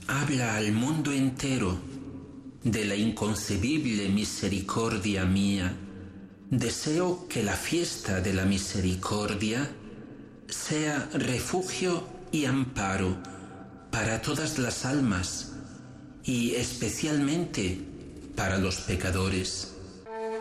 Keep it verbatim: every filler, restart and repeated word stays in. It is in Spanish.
habla al mundo entero de la inconcebible misericordia mía. Deseo que la fiesta de la misericordia sea refugio y amparo para todas las almas y especialmente para los pecadores.